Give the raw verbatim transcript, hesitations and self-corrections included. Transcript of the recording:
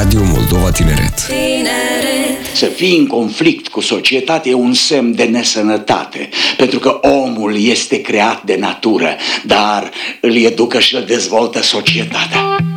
Radio Moldova Tineret. Să fii în conflict cu societatea e un semn de nesănătate, pentru că omul este creat de natură, dar îl educă și îl dezvoltă societatea.